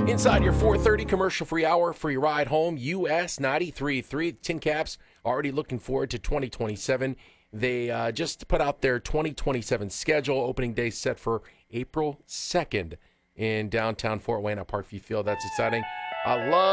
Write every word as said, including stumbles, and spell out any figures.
Inside your four thirty commercial-free hour, free ride home, U S ninety-three point three. Tin Caps already looking forward to twenty twenty-seven. They uh, just put out their twenty twenty-seven schedule. Opening day set for April second in downtown Fort Wayne at Parkview Field. That's exciting. I love